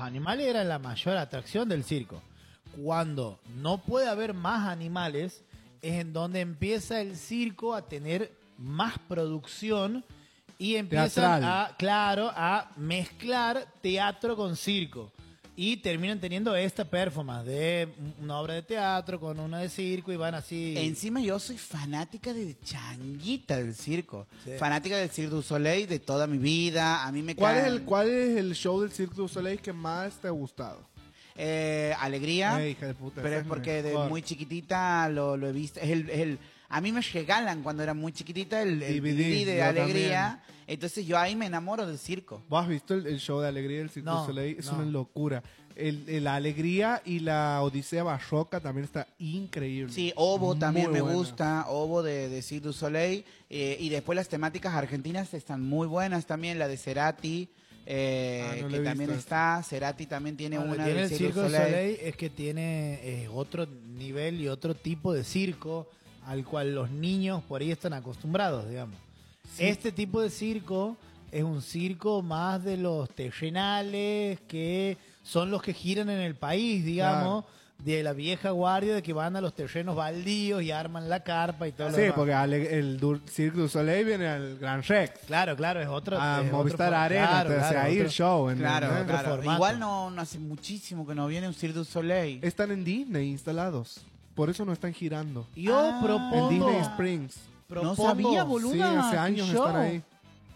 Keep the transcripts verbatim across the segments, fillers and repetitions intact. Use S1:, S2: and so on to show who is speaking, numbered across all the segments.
S1: animales eran la mayor atracción del circo. Cuando no puede haber más animales, es en donde empieza el circo a tener más producción y empiezan
S2: Teatral.
S1: a, claro, a mezclar teatro con circo. Y terminan teniendo esta performance de una obra de teatro con una de circo y van así.
S3: Encima yo soy fanática de changuita del circo.
S1: Sí.
S3: Fanática del Cirque du Soleil de toda mi vida. A mí me
S2: ¿Cuál es,
S3: caen-
S2: el, ¿Cuál es el show del Cirque du Soleil que más te ha gustado?
S3: Eh, Alegría.
S2: Eh, hija de puta,
S3: pero
S2: ese
S3: es
S2: es
S3: porque de
S2: mejor.
S3: muy chiquitita lo, lo he visto. Es el, es el, a mí me regalan cuando era muy chiquitita el, el
S2: D V D,
S3: D V D de
S2: yo
S3: Alegría. Entonces yo ahí me enamoro del circo.
S2: ¿Vos has visto el, el show de Alegría del Cirque
S1: No,
S2: du Soleil? Es
S1: no.
S2: una locura. El, el- la Alegría y la Odisea Barroca también está increíble.
S3: Sí, Ovo también
S2: Muy
S3: me
S2: buena.
S3: gusta, Ovo de, de Cirque du Soleil. Eh, y después las temáticas argentinas están muy buenas también, la de Cerati, eh,
S2: Ah, no la
S3: que
S2: he
S3: también
S2: visto.
S3: está. Cerati también tiene
S1: Bueno, lo
S3: una
S1: que tiene
S3: del
S1: el
S3: Cirque
S1: Circo
S3: du
S1: du
S3: Soleil.
S1: Soleil es que tiene eh, otro nivel y otro tipo de circo al cual los niños por ahí están acostumbrados, digamos. Este tipo de circo es un circo más de los terrenales, que son los que giran en el país, digamos, de la vieja guardia, de que van a los terrenos baldíos y arman la carpa y todo lo
S2: Sí,
S1: demás.
S2: porque Ale- el Du- Cirque du Soleil viene al Grand Rex.
S1: Claro, claro, es otro.
S2: A
S1: es otro
S2: Movistar
S1: for-
S2: Arena,
S1: claro,
S2: entonces
S1: claro,
S2: ahí
S1: otro-
S2: el show. ¿entendés?
S3: Claro,
S1: otro
S3: claro.
S1: formato.
S3: Igual no, no hace muchísimo que no viene un Cirque du Soleil.
S2: Están en Disney instalados. Por eso no están girando.
S1: Yo
S3: Ah,
S2: En
S1: propongo.
S2: Disney Springs.
S1: propongo-
S3: sabía, boludo.
S2: Sí, hace
S3: qué
S2: años
S3: show.
S2: están ahí.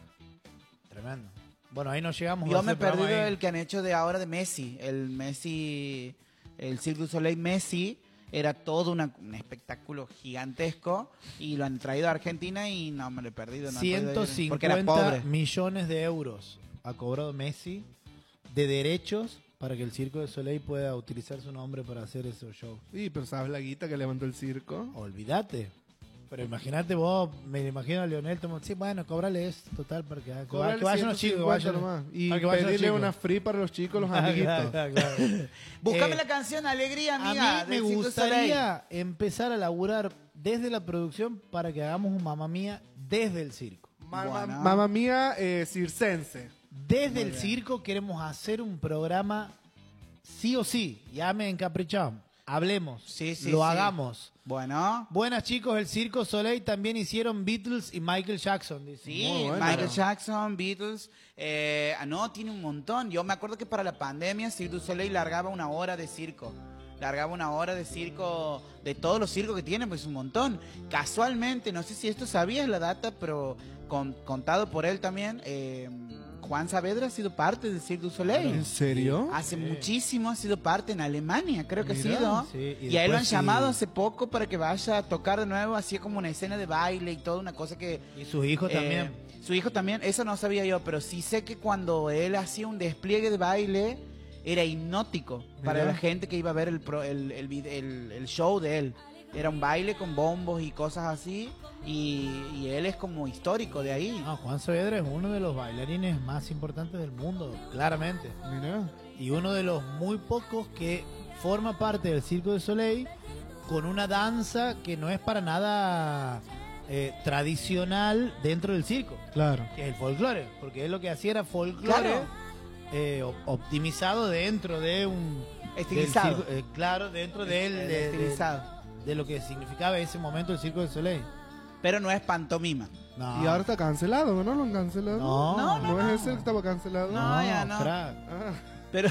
S1: Tremendo. Bueno, ahí nos llegamos.
S3: Yo
S1: a
S3: me he
S1: ese programa
S3: perdido
S1: ahí.
S3: el que han hecho de ahora de Messi. El Messi, el Cirque du Soleil Messi, era todo una- un espectáculo gigantesco y lo han traído a Argentina y no me lo he perdido. No he podido ir, porque era
S1: ciento
S3: pobre.
S1: cincuenta millones de euros ha cobrado Messi de derechos para que el Circo de Soleil pueda utilizar su nombre para hacer esos shows.
S2: Sí, pero ¿sabes la guita que levantó el circo?
S1: Olvídate. Pero imagínate vos, me imagino a Leonel, tomo- sí, bueno, cobrale eso, total, para que, que,
S2: Cobrarle
S1: que vayan los chicos, que vayan,
S2: ciento cincuenta nomás. Y
S1: para que vayan los
S2: pedirle
S1: chicos.
S2: una free para los chicos, los
S1: Ah,
S2: amiguitos.
S1: claro, claro.
S3: Búscame
S1: Eh,
S3: la canción Alegría,
S1: A
S3: amiga.
S1: mí me
S3: del Cirque du Soleil.
S1: gustaría empezar a laburar desde la producción para que hagamos un Mamma Mía desde el circo.
S2: Mamma,
S3: Bueno.
S2: mamma mía, eh, circense.
S1: Desde el circo queremos hacer un programa sí o sí. Ya me encaprichamos. Hablemos.
S3: Sí, sí,
S1: lo
S3: sí.
S1: hagamos.
S3: Bueno,
S1: Buenas chicos, el Circo Soleil también hicieron Beatles y Michael Jackson. Dice.
S3: sí,
S2: Muy bueno.
S3: Michael Jackson, Beatles. Eh, ah, no, tiene un montón. Yo me acuerdo que para la pandemia Cirque du Soleil largaba una hora de circo. Largaba una hora de circo, de todos los circos que tiene, pues un montón. Casualmente, no sé si esto sabías la data, pero con- contado por él también, eh, Juan Saavedra ha sido parte del Cirque du Soleil.
S2: ¿En serio?
S3: Hace muchísimo ha sido parte en Alemania, creo que
S2: Mira,
S3: ha sido.
S1: sí, y
S3: y, a él lo han
S1: después
S3: llamado
S1: sí.
S3: hace poco para que vaya a tocar de nuevo, así como una escena de baile y toda una cosa que...
S1: Y sus hijos
S3: eh,
S1: también.
S3: Su hijo también, eso no sabía yo, pero sí sé que cuando él hacía un despliegue de baile, era hipnótico para
S2: Mira.
S3: la gente que iba a ver el, pro- el, el, vide- el- el show de él. Era un baile con bombos y cosas así, y, y él es como histórico de ahí.
S1: No, Juan Saavedra es uno de los bailarines más importantes del mundo, claramente.
S2: Mira.
S1: Y uno de los muy pocos que forma parte del Circo de Soleil con una danza que no es para nada eh, tradicional dentro del circo,
S2: Claro.
S1: que es el folclore, porque él lo que hacía era folclore
S3: Claro.
S1: eh, op- optimizado dentro de un... del
S3: Estilizado.
S1: circo, eh, claro, dentro de, él,
S3: El
S1: de, de-
S3: estilizado.
S1: de lo que significaba en ese momento el Circo de Soleil.
S3: Pero no es pantomima.
S1: No,
S2: Y ahora está cancelado, ¿no? ¿Lo han cancelado?
S1: no,
S3: No,
S2: ¿No es ese el que estaba cancelado?
S3: No,
S1: no,
S3: ya no.
S1: crack.
S2: Ah,
S3: Pero,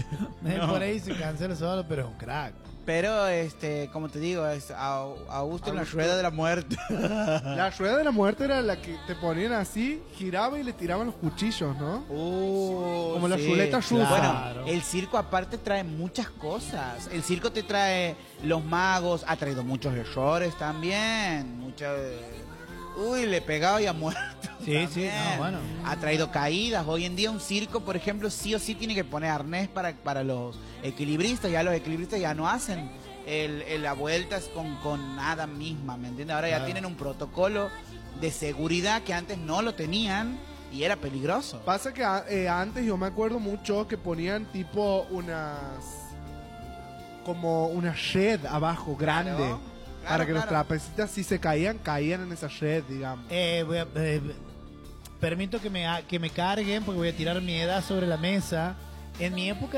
S1: Él por ahí se cancela solo, pero es un crack.
S3: pero este, como te digo, es Au- Augusto en la
S2: Augusto.
S3: rueda de la muerte.
S2: la rueda de la muerte era la que te ponían así, giraba y le tiraban los cuchillos, ¿no?
S3: Uh,
S2: Como la
S3: sí.
S2: chuleta rusa.
S3: Bueno,
S1: Claro.
S3: el circo aparte trae muchas cosas. El circo te trae los magos, ha traído muchos errores también. Muchas... Uy, le pegaba y ha muerto.
S1: Sí, sí,
S3: también.
S1: no, bueno.
S3: Ha traído caídas. Hoy en día un circo, por ejemplo, sí o sí tiene que poner arnés para, para los equilibristas. Ya los equilibristas ya no hacen el, el- la vueltas con, con nada misma, ¿me entiendes? Ahora ya
S1: Claro.
S3: tienen un protocolo de seguridad que antes no lo tenían y era peligroso.
S2: Pasa que a- eh, antes yo me acuerdo mucho que ponían tipo unas... como una red abajo grande.
S3: Claro,
S2: para
S3: claro,
S2: que los
S3: claro.
S2: trapecistas si se caían, caían en esa red, digamos.
S1: Eh, voy a- eh, permito que me, que me carguen porque voy a tirar mi edad sobre la mesa. En mi época